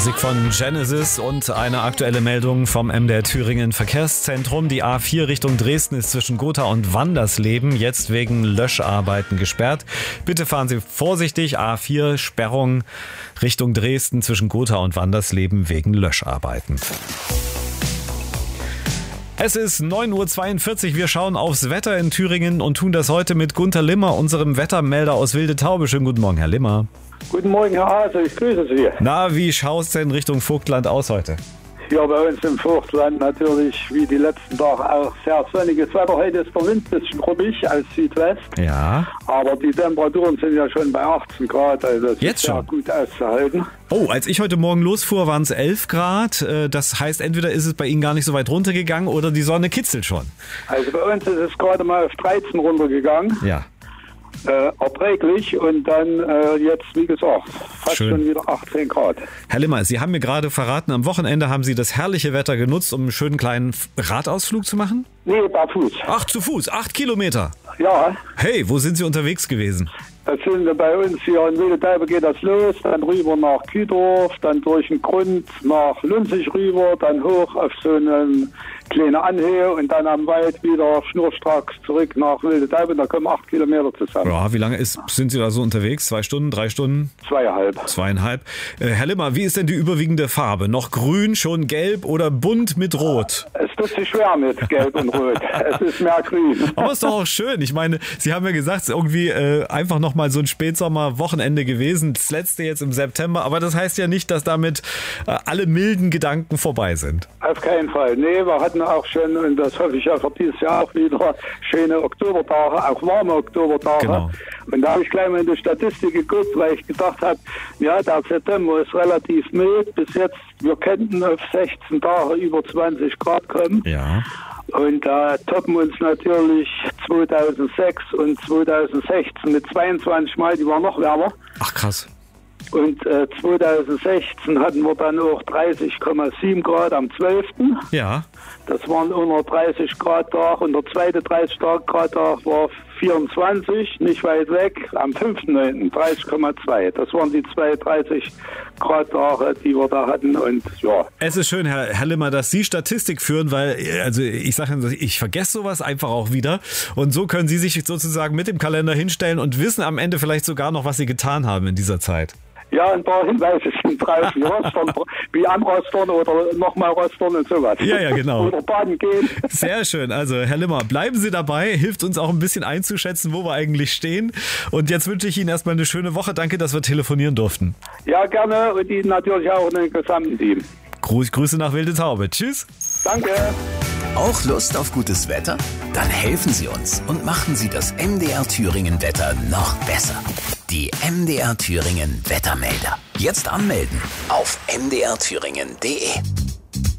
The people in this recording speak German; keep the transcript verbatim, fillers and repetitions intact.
Musik von Genesis und eine aktuelle Meldung vom M D R Thüringen Verkehrszentrum. Die A vier Richtung Dresden ist zwischen Gotha und Wandersleben jetzt wegen Löscharbeiten gesperrt. Bitte fahren Sie vorsichtig. A vier Sperrung Richtung Dresden zwischen Gotha und Wandersleben wegen Löscharbeiten. Es ist neun Uhr zweiundvierzig. Wir schauen aufs Wetter in Thüringen und tun das heute mit Gunter Limmer, unserem Wettermelder aus Wilde Taube. Schönen guten Morgen, Herr Limmer. Guten Morgen, Herr Hase, ich grüße Sie. Na, wie schaut's denn Richtung Vogtland aus heute? Ja, bei uns im Vogtland natürlich wie die letzten Tage auch sehr sonniges Wetter. Heute ist der Wind ein bisschen ruhig aus Südwest. Ja. Aber die Temperaturen sind ja schon bei achtzehn Grad, also das Jetzt ist sehr schon? gut auszuhalten. Oh, als ich heute Morgen losfuhr, waren es elf Grad. Das heißt, entweder ist es bei Ihnen gar nicht so weit runtergegangen oder die Sonne kitzelt schon. Also bei uns ist es gerade mal auf dreizehn runtergegangen. Ja. Äh, erträglich und dann äh, jetzt, wie gesagt, fast Schön. schon wieder achtzehn Grad. Herr Limmer, Sie haben mir gerade verraten, am Wochenende haben Sie das herrliche Wetter genutzt, um einen schönen kleinen Radausflug zu machen? Nee, barfuß. Ach, zu Fuß, acht Kilometer. Ja. Hey, wo sind Sie unterwegs gewesen? Das sind bei uns hier in Wilde Taube geht das los, dann rüber nach Kühdorf, dann durch den Grund nach Lunzig rüber, dann hoch auf so einen kleine Anhöhe und dann am Wald wieder schnurstracks zurück nach Wilde Taube. Da kommen acht Kilometer zusammen. Ja, wie lange ist, sind Sie da so unterwegs? Zwei Stunden, drei Stunden? Zweieinhalb. Zweieinhalb. Äh, Herr Limmer, wie ist denn die überwiegende Farbe? Noch grün, schon gelb oder bunt mit rot? Es tut sich schwer mit gelb und rot. Es ist mehr grün. Aber ist doch auch schön. Ich meine, Sie haben ja gesagt, es ist irgendwie äh, einfach noch mal so ein Spätsommer-Wochenende gewesen. Das letzte jetzt im September. Aber das heißt ja nicht, dass damit äh, alle milden Gedanken vorbei sind. Auf keinen Fall. Nee, wir hatten auch schon, und das hoffe ich ja für dieses Jahr auch wieder, schöne Oktobertage, auch warme Oktobertage. Genau. Und da habe ich gleich mal in die Statistik geguckt, weil ich gedacht habe, ja, der September ist relativ mild. Bis jetzt, wir könnten auf sechzehn Tage über zwanzig Grad kommen. Ja. Und da toppen uns natürlich zweitausendsechs und zweitausendsechzehn mit zweiundzwanzig Mal, die waren noch wärmer. Ach krass. Und äh, zweitausendsechzehn hatten wir dann auch dreißig Komma sieben Grad am zwölften Ja. Das waren unter dreißig Grad Tag und der zweite dreißig Grad Tag war vierundzwanzig, nicht weit weg, am fünften neunten dreißig Komma zwei. Das waren die zwei dreißig Grad Tage, die wir da hatten und ja. Es ist schön, Herr, Herr Limmer, dass Sie Statistik führen, weil, also ich sage Ihnen, ich vergesse sowas einfach auch wieder und so können Sie sich sozusagen mit dem Kalender hinstellen und wissen am Ende vielleicht sogar noch, was Sie getan haben in dieser Zeit. Ja, ein paar Hinweise sind drauf, wie Rostern, wie am Rostern oder nochmal Rostern und sowas. Ja, ja, genau. Oder baden gehen. Sehr schön. Also, Herr Limmer, bleiben Sie dabei. Hilft uns auch ein bisschen einzuschätzen, wo wir eigentlich stehen. Und jetzt wünsche ich Ihnen erstmal eine schöne Woche. Danke, dass wir telefonieren durften. Ja, gerne. Und Ihnen natürlich auch in den gesamten Team. Gruß, Grüße nach Wilde Taube. Tschüss. Danke. Auch Lust auf gutes Wetter? Dann helfen Sie uns und machen Sie das M D R Thüringen Wetter noch besser. Die M D R Thüringen Wettermelder. Jetzt anmelden auf m d r thüringen punkt d e.